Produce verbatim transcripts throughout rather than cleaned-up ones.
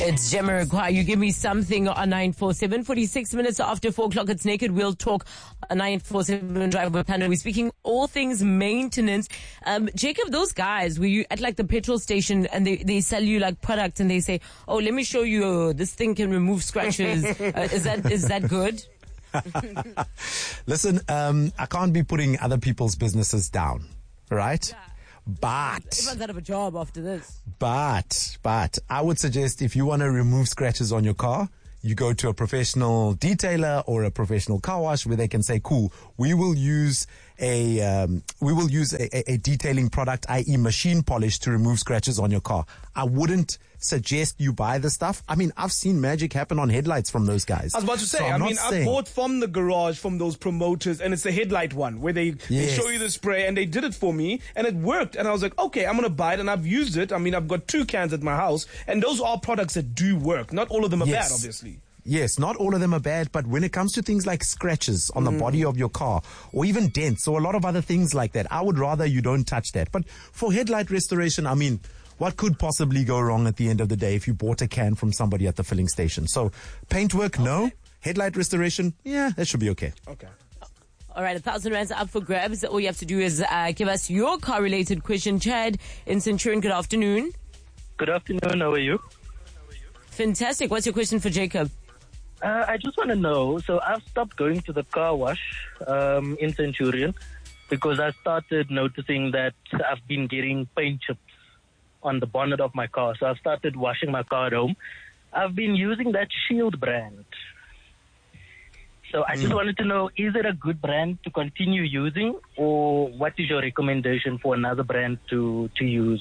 It's Jamiroquai. You give me something on nine four seven. forty-six minutes after four o'clock, it's Naked Wheel Talk, a nine four seven driver panel. We're speaking all things maintenance. Um, Jacob, those guys, were you at like the petrol station and they, they sell you like products and they say, oh, let me show you, this thing can remove scratches. uh, is that is that good? Listen, um, I can't be putting other people's businesses down, right? Yeah. But, Everyone's out of a job after this. but, but, I would suggest if you want to remove scratches on your car, you go to a professional detailer or a professional car wash where they can say, cool, we will use a, um, we will use a, a, a detailing product, that is machine polish, to remove scratches on your car. I wouldn't suggest you buy the stuff. I mean, I've seen magic happen on headlights from those guys. I was about to say, So I I'm mean, not I saying- bought from the garage from those promoters, and it's the headlight one where they, they Yes. show you the spray, and they did it for me, and it worked. And I was like, okay, I'm going to buy it, and I've used it. I mean, I've got two cans at my house, and those are products that do work. Not all of them are Yes. bad, obviously. Yes, not all of them are bad, but when it comes to things like scratches on the body of your car, or even dents, or a lot of other things like that, I would rather you don't touch that. But for headlight restoration, I mean, what could possibly go wrong at the end of the day if you bought a can from somebody at the filling station? So, paintwork, no. Headlight restoration, yeah, that should be okay. Okay. All right, a thousand rands up for grabs. All you have to do is uh, give us your car-related question. Chad in Centurion, good afternoon. Good afternoon, how are you? Fantastic. What's your question for Jacob? Uh, I just want to know, so I've stopped going to the car wash um, in Centurion because I started noticing that I've been getting paint chips on the bonnet of my car. So I've started washing my car at home. I've been using that Shield brand. So I just wanted to know, is it a good brand to continue using, or what is your recommendation for another brand to, to use?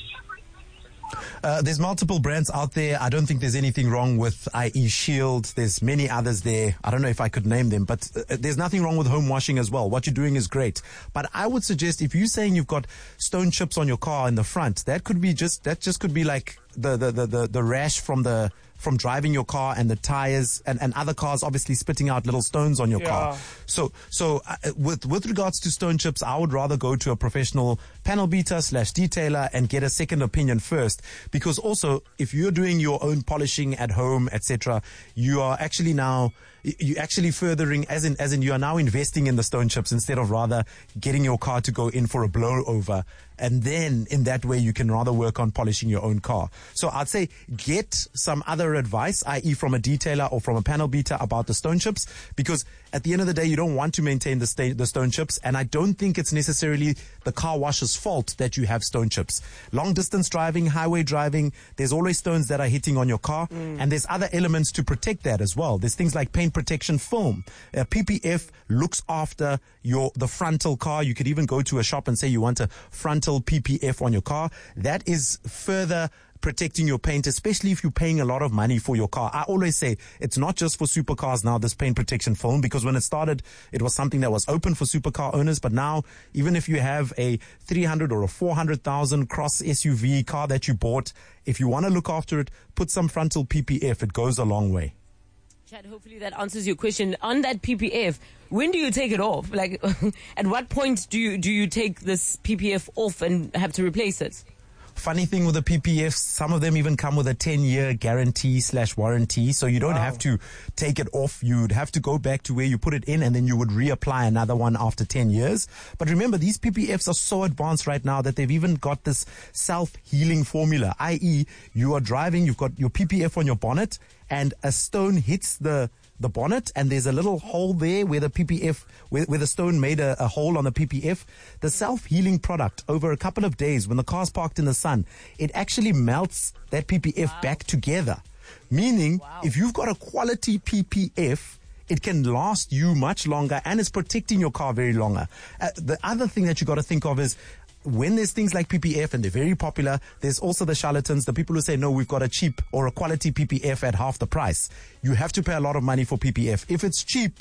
Uh, there's multiple brands out there. I don't think there's anything wrong with that is Shield. There's many others there. I don't know if I could name them, but uh, there's nothing wrong with home washing as well. What you're doing is great. But I would suggest if you're saying you've got stone chips on your car in the front, that could be just, that just could be like the, the, the, the, the rash from the, from driving your car and the tires and, and other cars obviously spitting out little stones on your Yeah. car. So, so uh, with, with regards to stone chips, I would rather go to a professional panel beater slash detailer and get a second opinion first, because also if you're doing your own polishing at home, et cetera, you are actually now, you actually furthering, as in, as in you are now investing in the stone chips instead of rather getting your car to go in for a blow over. And then in that way, you can rather work on polishing your own car. So I'd say get some other advice, that is from a detailer or from a panel beater about the stone chips, because at the end of the day, you don't want to maintain the, sta- the stone chips. And I don't think it's necessarily the car washer's fault that you have stone chips. Long distance driving, highway driving, there's always stones that are hitting on your car. Mm. And there's other elements to protect that as well. There's things like paint protection film. Uh, P P F looks after your, the frontal car. You could even go to a shop and say you want a frontal P P F on your car. That is further protecting your paint, especially if you're paying a lot of money for your car. I always say it's not just for supercars now, this paint protection film, because when it started, it was something that was open for supercar owners. But now, even if you have a three hundred or a four hundred thousand cross S U V car that you bought, if you want to look after it, put some frontal P P F. It goes a long way. Chad, hopefully that answers your question. On that P P F, when do you take it off? Like, at what point do you do you take this P P F off and have to replace it? Funny thing with the P P Fs, some of them even come with a ten-year guarantee slash warranty, so you don't Wow. have to take it off. You'd have to go back to where you put it in, and then you would reapply another one after ten years. But remember, these P P Fs are so advanced right now that they've even got this self-healing formula, that is you are driving, you've got your P P F on your bonnet, and a stone hits the the bonnet, and there's a little hole there where the P P F, where, where the stone made a, a hole on the P P F. The self-healing product, over a couple of days, when the car's parked in the sun, it actually melts that P P F wow. back together. Meaning, wow. if you've got a quality P P F, it can last you much longer, and it's protecting your car very longer. Uh, the other thing that you got to think of is, when there's things like P P F and they're very popular, there's also the charlatans, the people who say, no, we've got a cheap or a quality P P F at half the price. You have to pay a lot of money for P P F. If it's cheap,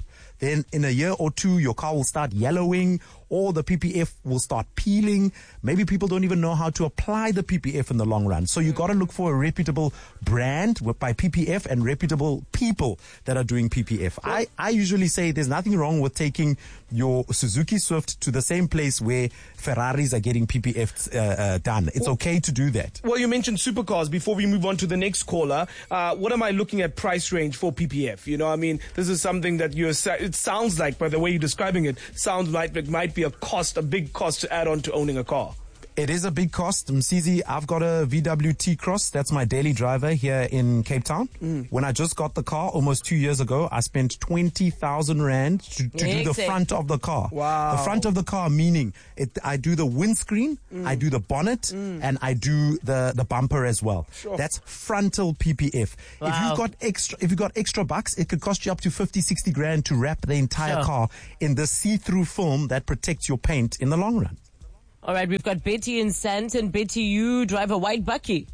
then in a year or two, your car will start yellowing, or the P P F will start peeling. Maybe people don't even know how to apply the P P F in the long run. So you got to look for a reputable brand by P P F and reputable people that are doing P P F. I, I usually say there's nothing wrong with taking your Suzuki Swift to the same place where Ferraris are getting P P F uh, uh, done. It's okay to do that. Well, you mentioned supercars. Before we move on to the next caller, uh, what am I looking at price range for P P F? You know, I mean, this is something that you're, it sounds like, by the way you're describing it, sounds like it might be a cost, a big cost to add on to owning a car. It is a big cost. Msizi, I've got a V W T-Cross. That's my daily driver here in Cape Town. Mm. When I just got the car almost two years ago, I spent twenty thousand rand to, to do the front of the car. Wow. The front of the car, meaning it, I do the windscreen, mm. I do the bonnet, mm. and I do the, the bumper as well. Sure. That's frontal P P F. Wow. If you've got extra, if you've got extra bucks, it could cost you up to fifty, sixty grand to wrap the entire Sure. car in the see-through film that protects your paint in the long run. All right, we've got Betty in Sandton. Betty, you drive a white Bakkie.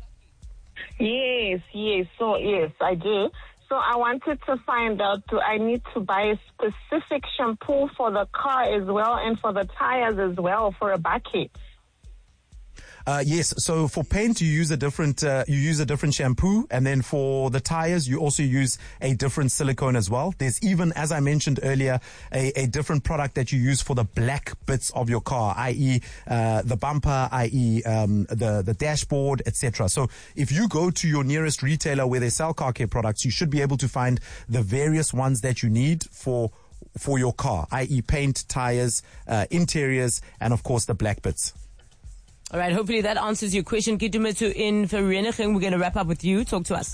Yes, yes. So, yes, I do. So I wanted to find out, do I need to buy a specific shampoo for the car as well and for the tires as well for a Bakkie? Uh, yes. So for paint, you use a different, uh, you use a different shampoo. And then for the tires, you also use a different silicone as well. There's even, as I mentioned earlier, a, a different product that you use for the black bits of your car, that is, uh, the bumper, that is, um, the, the dashboard, et cetera. So if you go to your nearest retailer where they sell car care products, you should be able to find the various ones that you need for for your car, that is paint, tires, uh, interiors, and of course the black bits. All right, hopefully that answers your question. Kitumetsu in Vereeniging. We're going to wrap up with you. Talk to us.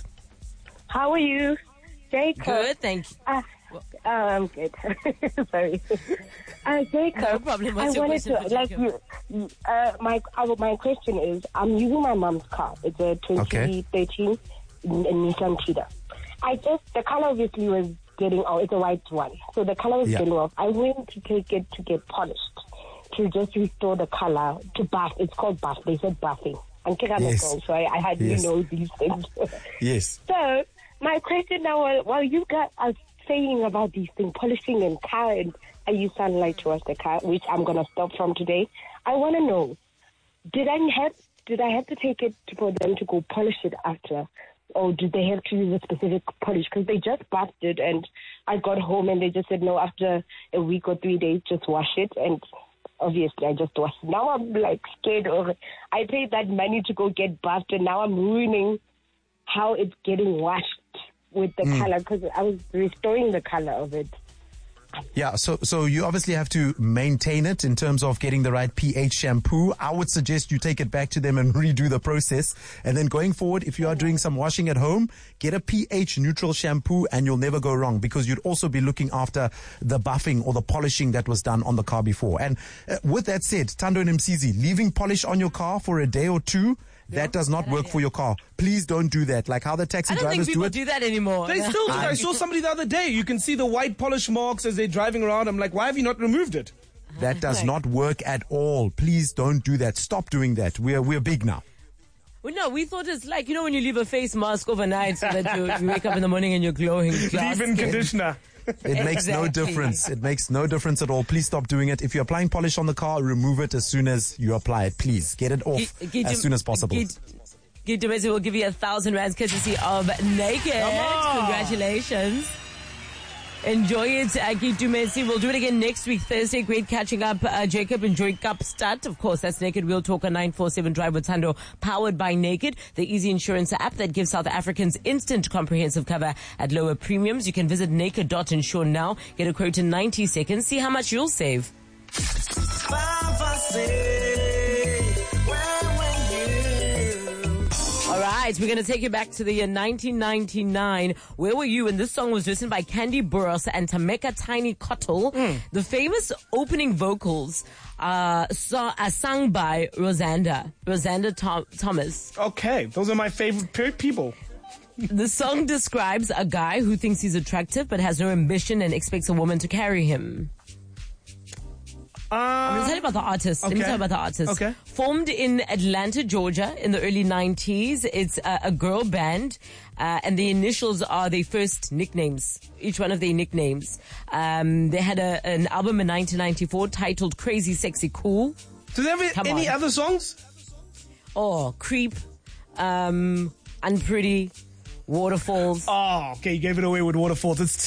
How are you, Jacob? Good, thank you. Uh, uh, I'm good. Sorry. Uh, Jacob, No problem. What's I your wanted question to, for like Jacob? you, uh, my, uh, my question is, I'm using my mom's car. It's a twenty thirteen Nissan Tiida. I just, the color obviously was getting off. It's a white one. So the color was Yeah. getting off. I went to take it to get polished, to just restore the color, to buff. It's called buff. They said buffing. I'm Kigana Yes. girl, so I, I had Yes. to know these things. Yes. So my question now, while, while you guys are saying about these things, polishing and car, and I use sunlight towards the car, which I'm gonna stop from today. I want to know, did I have did I have to take it to, for them to go polish it after, or did they have to use a specific polish? Because they just buffed it, and I got home and they just said no. After a week or three days, just wash it. And obviously, I just washed it. Now I'm like scared of it. I paid that money to go get buffed, and now I'm ruining how it's getting washed with the Mm. color, because I was restoring the color of it. Yeah, so so you obviously have to maintain it in terms of getting the right pH shampoo. I would suggest you take it back to them and redo the process. And then going forward, if you are doing some washing at home, get a pH neutral shampoo and you'll never go wrong, because you'd also be looking after the buffing or the polishing that was done on the car before. And uh, with that said, Tando and Msizi, leaving polish on your car for a day or two, that does not work for your car. Please don't do that. Like how the taxi I don't think drivers people do it. do that anymore. They still do. I saw somebody the other day. You can see the white polish marks as they're driving around. I'm like, why have you not removed it? That does not work at all. Please don't do that. Stop doing that. We're we're big now. Well, no, we thought it's like, you know, when you leave a face mask overnight so that you, you wake up in the morning and you're glowing. glass Leave-in skin. conditioner. It makes no Exactly. difference. It makes no difference at all. Please stop doing it. If you're applying polish on the car, remove it as soon as you apply it. Please get it off Gi- Gi- as soon as possible. Gi- Gi- Dumezi will give you a thousand rands courtesy of Naked. on. Congratulations. Enjoy it, uh, Gi Dumezi. We'll do it again next week, Thursday. Great catching up, uh, Jacob. Enjoy Kapstad. Of course, that's Naked Wheel Talker nine four seven Drive with Tando, powered by Naked, the easy insurance app that gives South Africans instant comprehensive cover at lower premiums. You can visit naked dot insure now. Get a quote in ninety seconds. See how much you'll save. All right, we're going to take you back to the year nineteen ninety-nine. Where were you? And this song was written by Candy Burroughs and Tameka Tiny Cottle. Mm. The famous opening vocals uh, saw, are sung by Rosanda, Rosanda Tom- Thomas. Okay, those are my favorite pe- people. The song describes a guy who thinks he's attractive but has no ambition and expects a woman to carry him. I'm going to tell you about the artist. Let me okay. tell you about the artist. Okay. Formed in Atlanta, Georgia in the early nineties. It's a, a girl band, uh, and the initials are their first nicknames, each one of their nicknames. Um, they had a, an album in nineteen ninety-four titled Crazy Sexy Cool. Do they have Come any on. other songs? Oh, Creep, um, Unpretty, Waterfalls. Oh, okay, you gave it away with Waterfalls. It's